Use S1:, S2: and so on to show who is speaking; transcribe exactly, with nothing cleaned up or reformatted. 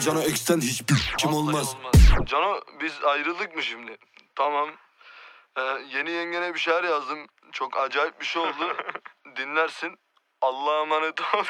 S1: Cano X'ten hiçbir kim olmaz.
S2: Cano biz ayrıldık mı şimdi? Tamam. Ee, yeni yengene bir şeyler yazdım. Çok acayip bir şey oldu. Dinlersin. Allah'a emanet ol.